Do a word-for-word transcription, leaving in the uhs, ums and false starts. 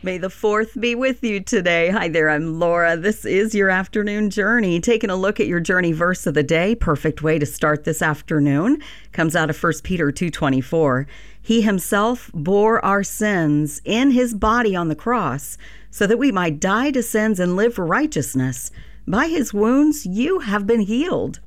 May the fourth be with you today. Hi there, I'm Laura. This is your afternoon journey. Taking a look at your journey verse of the day. Perfect way to start this afternoon. Comes out of First Peter two twenty-four. He himself bore our sins in his body on the cross, so that we might die to sins and live for righteousness. By his wounds you have been healed.